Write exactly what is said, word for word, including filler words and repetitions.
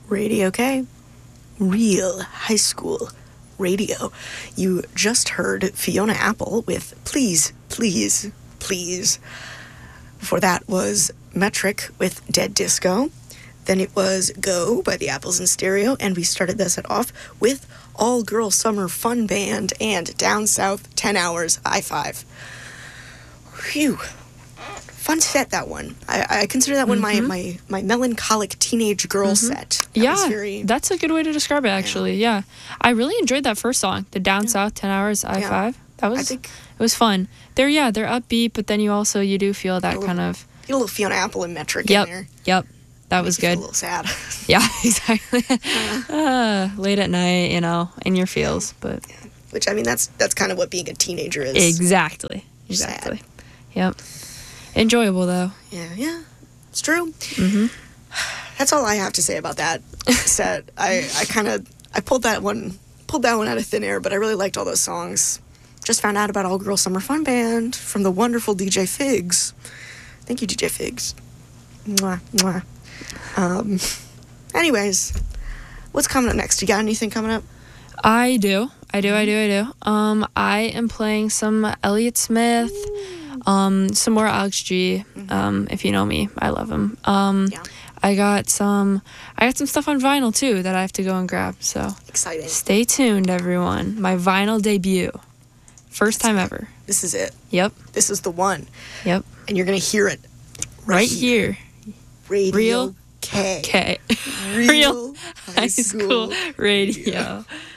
Radio K. Real high school radio. You just heard Fiona Apple with Please, Please, Please. Before that was Metric with Dead Disco. Then it was Go by the Apples in Stereo. And we started this set off with All Girl Summer Fun Band and Down South ten hours I five. Phew. Fun set, that one. I, I consider that one mm-hmm. my, my, my melancholic teenage girl mm-hmm. set. That yeah, very, that's a good way to describe it, actually. Yeah. yeah. I really enjoyed that first song, the Down yeah. South ten hours I five. Yeah. That was, I think, it was fun. They're, yeah, they're upbeat, but then you also, you do feel that little, kind of... You get a little Fiona Apple and Metric yep, in there. Yep, that was good. A little sad. Yeah, exactly. uh, late at night, you know, in your feels, but... Yeah. Which, I mean, that's that's kind of what being a teenager is. Exactly. Exactly. Sad. Yep. Enjoyable, though. Yeah, yeah. It's true. Mm-hmm. That's all I have to say about that set. I, I kind of... I pulled that one... Pulled that one out of thin air, but I really liked all those songs. Just found out about All Girl Summer Fun Band from the wonderful D J Figs. Thank you, D J Figs. Mwah, mwah. Um, anyways, what's coming up next? You got anything coming up? I do. I do, I do, I do. Um, I am playing some Elliott Smith, um, some more Alex G. Mm-hmm. Um, if you know me, I love him. Um, yeah. I got some I got some stuff on vinyl too that I have to go and grab. So exciting. Stay tuned, everyone. My vinyl debut. First time ever. This is it. Yep. This is the one. Yep. And you're gonna hear it right, right here. here. Radio Real K. K. Real, Real high, high school, school radio. radio.